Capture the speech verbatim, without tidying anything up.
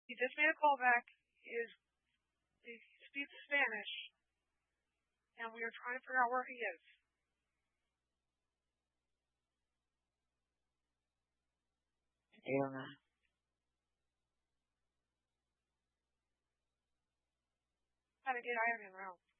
He just made a callback. Is he speaks Spanish, and we are trying to figure out where he is. I don't know. How to get out of him out.